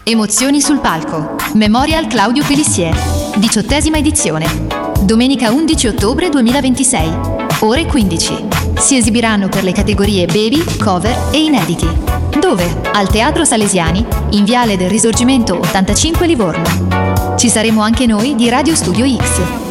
Emozioni sul palco. Memorial Claudio Pelissier. 18ª edizione. Domenica 11 ottobre 2026. Ore 15. Si esibiranno per le categorie Baby, Cover e Inediti. Dove? Al Teatro Salesiani, in Viale del Risorgimento 85 Livorno. Ci saremo anche noi di Radio Studio X.